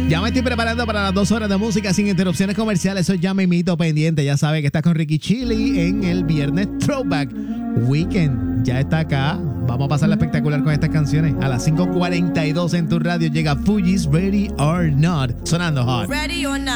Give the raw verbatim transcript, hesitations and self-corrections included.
Ya me estoy preparando para las dos horas de música sin interrupciones comerciales. Soy ya mimito pendiente. Ya sabe que está con Ricky Chili en el viernes Throwback Weekend. Ya está acá. Vamos a pasarla espectacular con estas canciones. A las cinco cuarenta y dos en tu radio llega Fugees Ready or Not. Sonando hot. Ready or not.